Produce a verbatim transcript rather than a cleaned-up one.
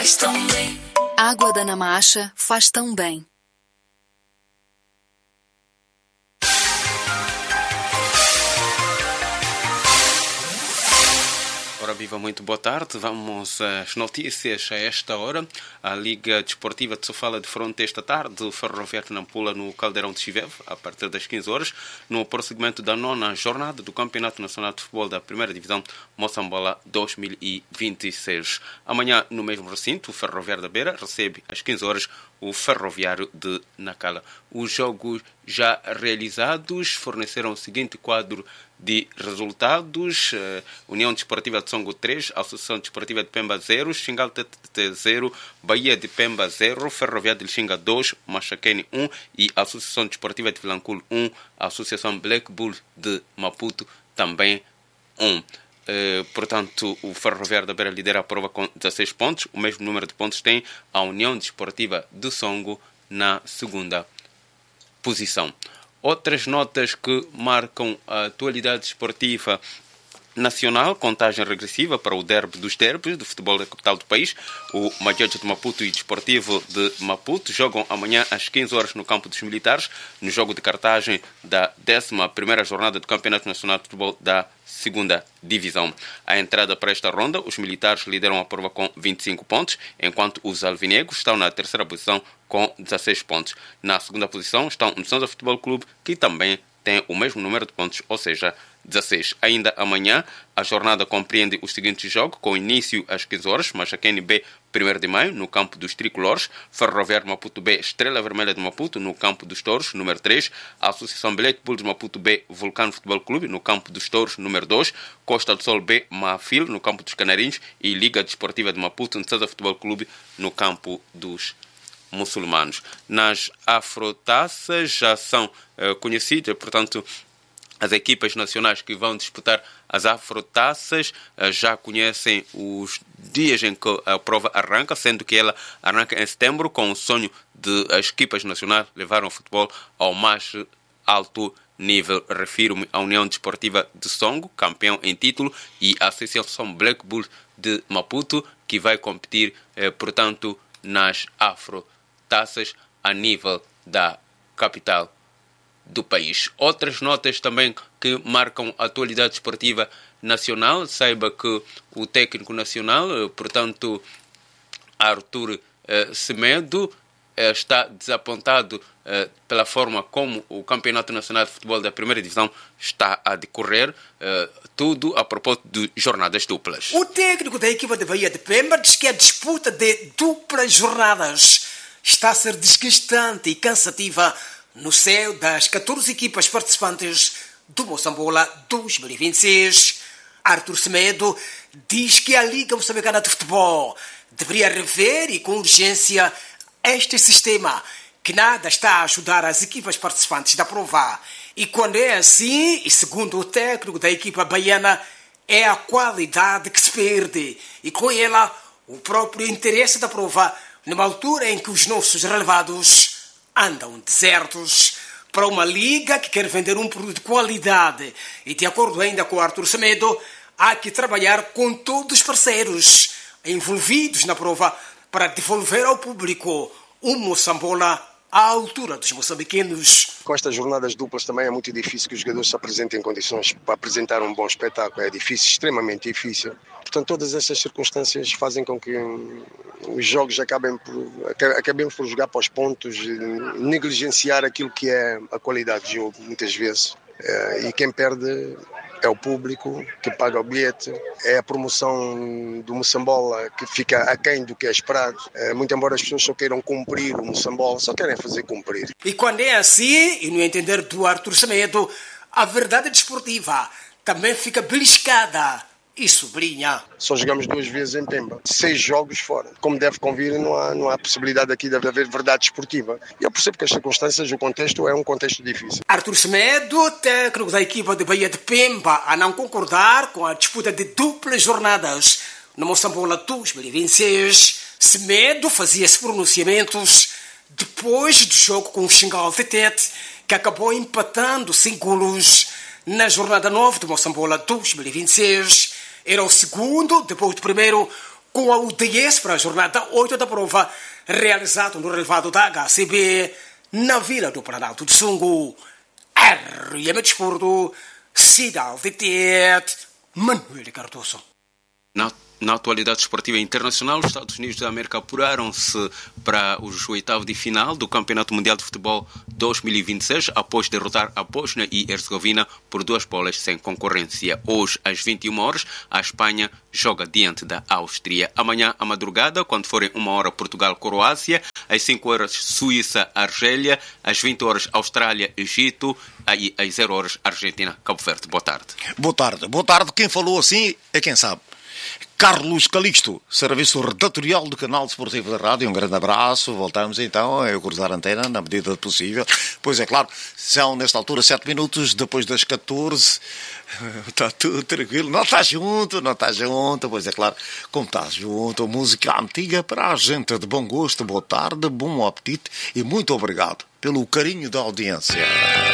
Água da Namacha faz tão bem. Ora viva, muito boa tarde. Vamos às notícias a esta hora. A Liga Desportiva de Sofala de Fronte esta tarde, o Ferroviário de Nampula no Caldeirão de Chiveve, a partir das quinze horas, no prosseguimento da nona jornada do Campeonato Nacional de Futebol da Primeira Divisão Moçambola dois mil e vinte e seis. Amanhã, no mesmo recinto, o Ferroviário da Beira recebe às quinze horas o Ferroviário de Nacala. Os jogos já realizados forneceram o seguinte quadro de resultados: uh, União Desportiva de Songo três, Associação Desportiva de Pemba zero, Xingal Tete zero, Bahia de Pemba zero, Ferroviário de Lixinga dois, Machaquene um e Associação Desportiva de Vilanculo um, Associação Black Bull de Maputo também um. Uh, portanto, o Ferroviário da Beira lidera a prova com dezasseis pontos. O mesmo número de pontos tem a União Desportiva de Songo na segunda posição. Outras notas que marcam a atualidade esportiva nacional: contagem regressiva para o derby dos derbys do futebol da capital do país. O Majojo de Maputo e o Desportivo de Maputo jogam amanhã às quinze horas no campo dos militares, no jogo de cartagem da décima primeira jornada do Campeonato Nacional de Futebol da segunda Divisão. A entrada para esta ronda, os militares lideram a prova com vinte e cinco pontos, enquanto os alvinegros estão na terceira posição com dezasseis pontos. Na segunda posição estão o Missões Futebol Clube, que também tem o mesmo número de pontos, ou seja, dezasseis. Ainda amanhã, a jornada compreende os seguintes jogos, com início às quinze horas, Machaquene B, primeiro de maio, no campo dos Tricolores, Ferroviário Maputo B, Estrela Vermelha de Maputo, no campo dos Touros, número três, a Associação Black Bull de Maputo B, Vulcano Futebol Clube, no campo dos Touros, número dois, Costa do Sol B, Mafil, no campo dos Canarinhos, e Liga Desportiva de Maputo, Ncesa Futebol Clube, no campo dos muçulmanos. Nas afrotaças já são uh, conhecidas, portanto, as equipas nacionais que vão disputar as afrotaças uh, já conhecem os dias em que a prova arranca, sendo que ela arranca em setembro, com o sonho de as equipas nacionais levarem o futebol ao mais alto nível. Refiro-me à União Desportiva de Songo, campeão em título, e à Associação Black Bull de Maputo, que vai competir, uh, portanto, nas afrotaças a nível da capital do país. Outras notas também que marcam a atualidade esportiva nacional: saiba que o técnico nacional, portanto, Arthur eh, Semedo, eh, está desapontado eh, pela forma como o Campeonato Nacional de Futebol da Primeira Divisão está a decorrer, eh, tudo a propósito de jornadas duplas. O técnico da equipa de Bahia de Pemba diz que a disputa de duplas jornadas está a ser desgastante e cansativa no seio das catorze equipas participantes do Moçambola dois mil e vinte e seis. Arthur Semedo diz que a Liga Moçambicana de Futebol deveria rever e com urgência este sistema, que nada está a ajudar as equipas participantes da prova. E quando é assim, e segundo o técnico da equipa baiana, é a qualidade que se perde, e com ela o próprio interesse da prova, numa altura em que os nossos relevados andam desertos. Para uma liga que quer vender um produto de qualidade, e de acordo ainda com Arthur Semedo, há que trabalhar com todos os parceiros envolvidos na prova para devolver ao público um Moçambola à altura dos moçambicanos. Com estas jornadas duplas também é muito difícil que os jogadores se apresentem em condições para apresentar um bom espetáculo. É difícil, extremamente difícil. Portanto, todas estas circunstâncias fazem com que os jogos acabem por, acabemos por jogar para os pontos, negligenciar aquilo que é a qualidade de jogo, muitas vezes. E quem perde é o público que paga o bilhete, é a promoção do Moçambola que fica aquém do que é esperado. Muito embora as pessoas só queiram cumprir o Moçambola, só querem fazer cumprir. E quando é assim, e no entender do Arthur Semedo, a verdade desportiva também fica beliscada. E sublinha: só jogamos duas vezes em Pemba, seis jogos fora. Como deve convir, não há, não há possibilidade aqui de haver verdade esportiva. E eu percebo que as circunstâncias, o contexto é um contexto difícil. Arthur Semedo, técnico da equipa de Bahia de Pemba, a não concordar com a disputa de duplas jornadas no Moçambola dois mil e vinte e seis. Semedo fazia esses pronunciamentos depois do jogo com o Xingal Tete, que acabou empatando cinco golos na jornada nove do Moçambola dois mil e vinte e seis. Era o segundo, depois do primeiro, com a U D S para a jornada oito da prova, realizado no relevado da H C B, na Vila do Planalto de Sungo. R M Desporto, Cidade de Tete, Manuel Cardoso. Na, na atualidade esportiva internacional, os Estados Unidos da América apuraram-se para os oitavos de final do Campeonato Mundial de Futebol dois mil e vinte e seis, após derrotar a Bósnia e Herzegovina por duas bolas sem concorrência. Hoje, às vinte e uma horas, a Espanha joga diante da Áustria. Amanhã, à madrugada, quando forem uma hora, Portugal-Croácia, às cinco horas, Suíça-Argélia, às vinte horas, Austrália-Egito, aí às zero horas, Argentina-Cabo Verde. Boa tarde. Boa tarde. Boa tarde. Quem falou assim é quem sabe. Carlos Calixto, serviço redatorial do canal Desportivo da Rádio. Um grande abraço. Voltamos então a cruzar a antena na medida do possível. Pois é, claro, são nesta altura sete minutos depois das catorze. Está tudo tranquilo. Não está junto, não está junto. Pois é, claro, como está junto, música antiga para a gente de bom gosto. Boa tarde, bom apetite e muito obrigado pelo carinho da audiência.